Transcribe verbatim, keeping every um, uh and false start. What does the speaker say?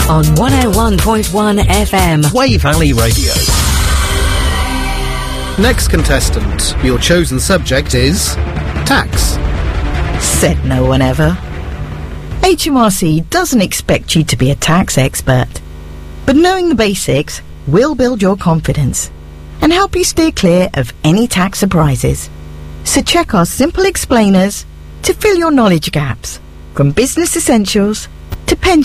on one oh one point one F M. Way Valley Radio. Next contestant, your chosen subject is tax. Said no one ever. H M R C doesn't expect you to be a tax expert, but knowing the basics will build your confidence and help you steer clear of any tax surprises. So check our simple explainers to fill your knowledge gaps, from business essentials to pension